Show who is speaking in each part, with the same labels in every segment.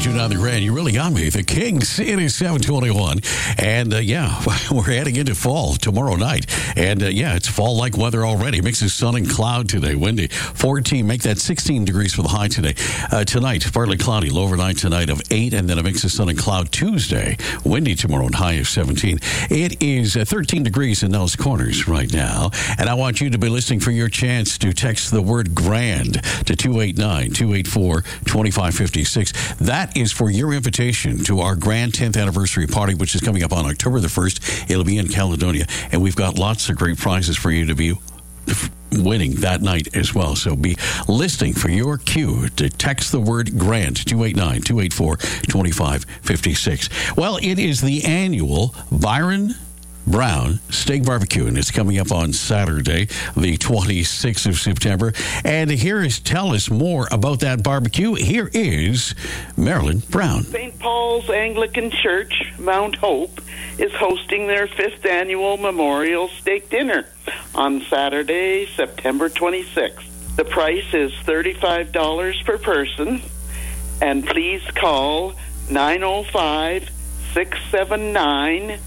Speaker 1: 92.9 The Grand. You really got me. The Kings, it is 7:21. And we're heading into fall tomorrow night. And it's fall-like weather already. Mix of sun and cloud today. Windy. 14, make that 16 degrees for the high today. Tonight, partly cloudy. Low overnight tonight of 8. And then a mix of sun and cloud Tuesday. Windy tomorrow and high of 17. It is 13 degrees in those corners right now. And I want you to be listening for your chance to text the word grand to 289-284-2556. That is for your invitation to our grand 10th anniversary party, which is coming up on October the 1st. It'll be in Caledonia, and we've got lots of great prizes for you to be winning that night as well. So be listening for your cue to text the word grand, 289-284-2556. Well, it is the annual Byron Brown Steak Barbecue, and it's coming up on Saturday, the 26th of September. And tell us more about that barbecue. Here is Marilyn Brown.
Speaker 2: St. Paul's Anglican Church, Mount Hope, is hosting their 5th annual Memorial Steak Dinner on Saturday, September 26th. The price is $35 per person, and please call 905-679-6097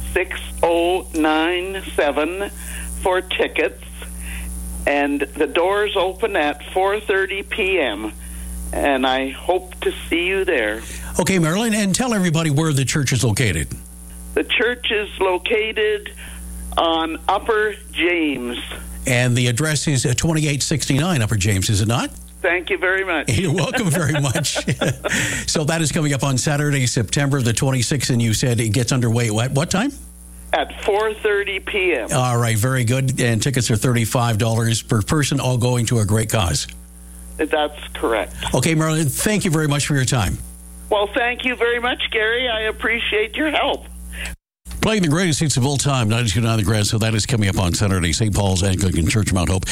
Speaker 2: for tickets, and the doors open at 4:30 p.m. and I hope to see you there.
Speaker 1: Okay, Marilyn, and tell everybody where the church is located.
Speaker 2: The church is located on Upper James.
Speaker 1: And the address is 2869 Upper James, is it not?
Speaker 2: Thank you very much.
Speaker 1: You're welcome very much. So that is coming up on Saturday, September the 26th, and you said it gets underway at what time?
Speaker 2: At 4:30 p.m.
Speaker 1: All right, very good. And tickets are $35 per person, all going to a great cause.
Speaker 2: That's correct.
Speaker 1: Okay, Marilyn, thank you very much for your time.
Speaker 2: Well, thank you very much, Gary. I appreciate your help.
Speaker 1: Playing the greatest hits of all time, 92.9 The Grand. So that is coming up on Saturday, St. Paul's Anglican Church, Mount Hope,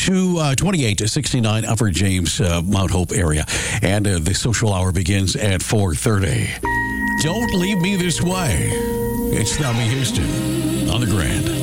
Speaker 1: 2869 Upper James, Mount Hope area. And the social hour begins at 4:30. Don't leave me this way. It's Tommy Houston on The Grand.